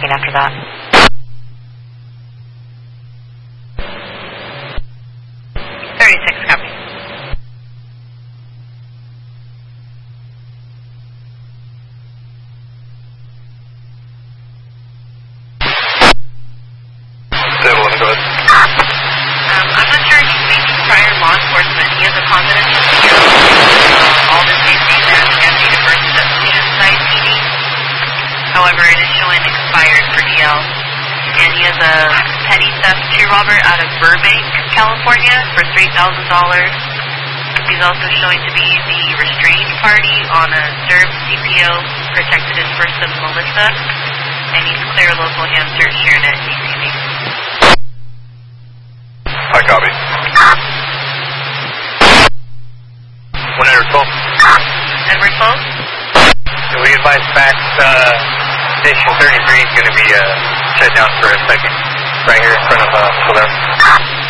tracking after that. Copy. I'm not sure if he's making prior law enforcement. He has a confidential video of all the safety and deputy first investigation site PD. However, it is showing expired for DL. And he has a petty theft tree robber out of Burbank, California for $3,000. He's also showing to be the restrained party on a served CPO, protected his person Melissa, and he's clear local hand search here at DCV. Hi, copy. 112. Edward phone? So we advise back, station 33 is going to be shut down for a second, right here in front of Soler.